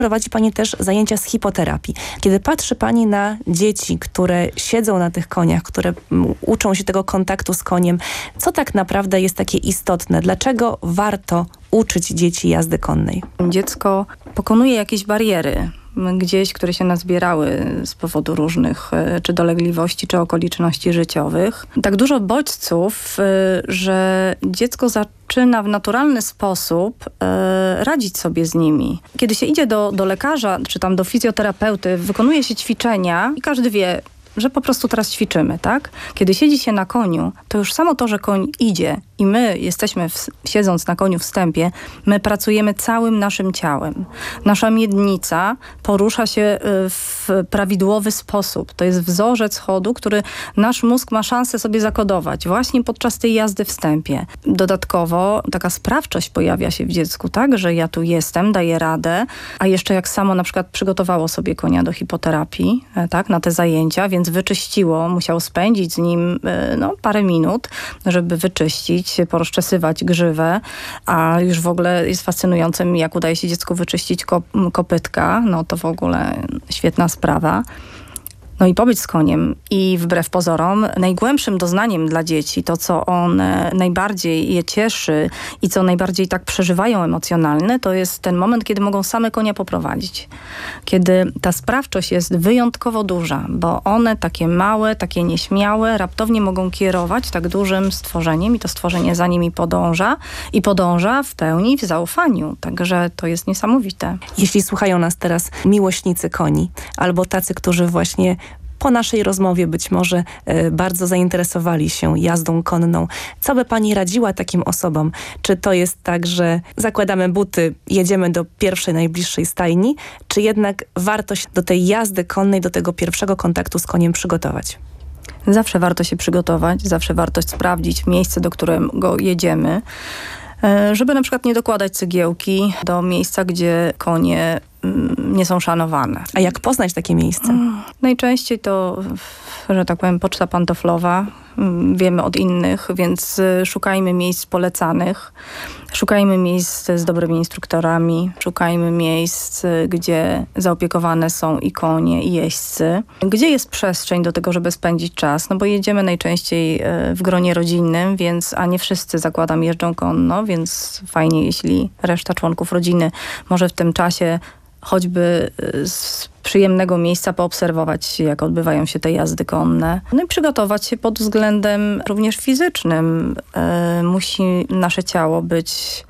Prowadzi Pani też zajęcia z hipoterapii. Kiedy patrzy Pani na dzieci, które siedzą na tych koniach, które uczą się tego kontaktu z koniem, co tak naprawdę jest takie istotne? Dlaczego warto uczyć dzieci jazdy konnej? Dziecko pokonuje jakieś bariery gdzieś, które się nazbierały z powodu różnych czy dolegliwości, czy okoliczności życiowych. Tak dużo bodźców, że dziecko zaczyna w naturalny sposób radzić sobie z nimi. Kiedy się idzie do lekarza, czy tam do fizjoterapeuty, wykonuje się ćwiczenia i każdy wie, że po prostu teraz ćwiczymy, tak? Kiedy siedzi się na koniu, to już samo to, że koń idzie i my jesteśmy, siedząc na koniu w stępie, my pracujemy całym naszym ciałem. Nasza miednica porusza się w prawidłowy sposób. To jest wzorzec chodu, który nasz mózg ma szansę sobie zakodować właśnie podczas tej jazdy w stępie. Dodatkowo taka sprawczość pojawia się w dziecku, tak? Że ja tu jestem, daję radę, a jeszcze jak samo na przykład przygotowało sobie konia do hipoterapii, tak? Na te zajęcia, więc wyczyściło, musiał spędzić z nim parę minut, żeby wyczyścić, porozczesywać grzywę, a już w ogóle jest fascynującym, jak udaje się dziecku wyczyścić kopytka, no to w ogóle świetna sprawa. No i pobyć z koniem i wbrew pozorom najgłębszym doznaniem dla dzieci, to co one najbardziej je cieszy i co najbardziej tak przeżywają emocjonalne, to jest ten moment, kiedy mogą same konia poprowadzić. Kiedy ta sprawczość jest wyjątkowo duża, bo one takie małe, takie nieśmiałe, raptownie mogą kierować tak dużym stworzeniem i to stworzenie za nimi podąża w pełni w zaufaniu. Także to jest niesamowite. Jeśli słuchają nas teraz miłośnicy koni albo tacy, którzy właśnie po naszej rozmowie być może bardzo zainteresowali się jazdą konną. Co by Pani radziła takim osobom? Czy to jest tak, że zakładamy buty, jedziemy do pierwszej, najbliższej stajni, czy jednak warto się do tej jazdy konnej, do tego pierwszego kontaktu z koniem przygotować? Zawsze warto się przygotować, zawsze warto sprawdzić miejsce, do którego jedziemy, żeby na przykład nie dokładać cegiełki do miejsca, gdzie konie nie są szanowane. A jak poznać takie miejsce? Najczęściej to, że tak powiem, poczta pantoflowa. Wiemy od innych, więc szukajmy miejsc polecanych. Szukajmy miejsc z dobrymi instruktorami. Szukajmy miejsc, gdzie zaopiekowane są i konie, i jeźdźcy. Gdzie jest przestrzeń do tego, żeby spędzić czas? No bo jedziemy najczęściej w gronie rodzinnym, a nie wszyscy, zakładam, jeżdżą konno, więc fajnie, jeśli reszta członków rodziny może w tym czasie choćby z przyjemnego miejsca poobserwować, jak odbywają się te jazdy konne. No i przygotować się pod względem również fizycznym. Musi nasze ciało być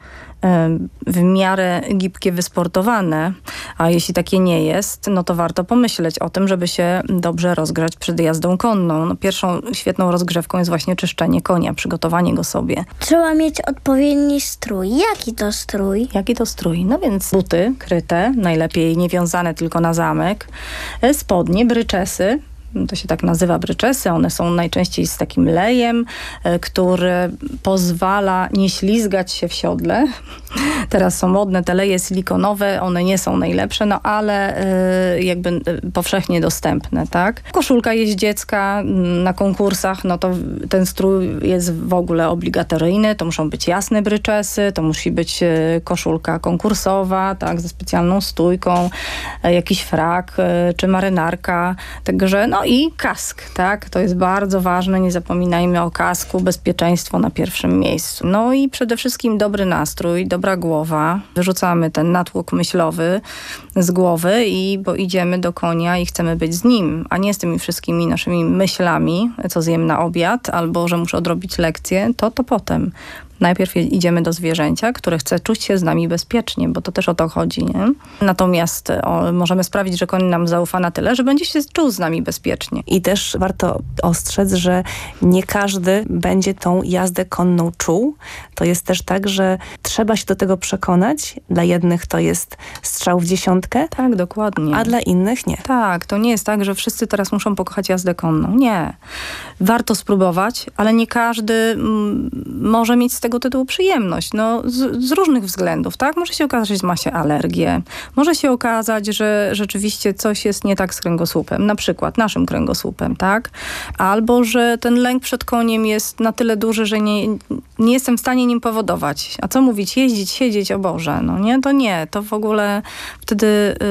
w miarę gibkie, wysportowane, a jeśli takie nie jest, no to warto pomyśleć o tym, żeby się dobrze rozgrzać przed jazdą konną. No, pierwszą świetną rozgrzewką jest właśnie czyszczenie konia, przygotowanie go sobie. Trzeba mieć odpowiedni strój. Jaki to strój? Jaki to strój? No więc buty kryte, najlepiej nie wiązane tylko na zamek, spodnie, bryczesy. To się tak nazywa bryczesy. One są najczęściej z takim lejem, który pozwala nie ślizgać się w siodle. Teraz są modne te leje silikonowe. One nie są najlepsze, no ale jakby powszechnie dostępne, tak? Koszulka jeździecka na konkursach, no to ten strój jest w ogóle obligatoryjny. To muszą być jasne bryczesy, to musi być koszulka konkursowa, tak, ze specjalną stójką, jakiś frak czy marynarka. Także no i kask, tak? To jest bardzo ważne. Nie zapominajmy o kasku. Bezpieczeństwo na pierwszym miejscu. No i przede wszystkim dobry nastrój, dobra głowa. Wyrzucamy ten natłok myślowy z głowy bo idziemy do konia i chcemy być z nim, a nie z tymi wszystkimi naszymi myślami, co zjem na obiad, albo że muszę odrobić lekcję, to potem. Najpierw idziemy do zwierzęcia, które chce czuć się z nami bezpiecznie, bo to też o to chodzi, nie? Natomiast możemy sprawić, że koń nam zaufa na tyle, że będzie się czuł z nami bezpiecznie. I też warto ostrzec, że nie każdy będzie tą jazdę konną czuł. To jest też tak, że trzeba się do tego przekonać. Dla jednych to jest strzał w dziesiątkę. Tak, dokładnie. A dla innych nie. Tak, to nie jest tak, że wszyscy teraz muszą pokochać jazdę konną. Nie. Warto spróbować, ale nie każdy może mieć z tego tego tytułu przyjemność. No, z różnych względów, tak? Może się okazać, że ma się alergię. Może się okazać, że rzeczywiście coś jest nie tak z kręgosłupem. Na przykład naszym kręgosłupem, tak? Albo, że ten lęk przed koniem jest na tyle duży, że nie jestem w stanie nim powodować. A co mówić? Jeździć, siedzieć, o Boże. No nie, to w ogóle wtedy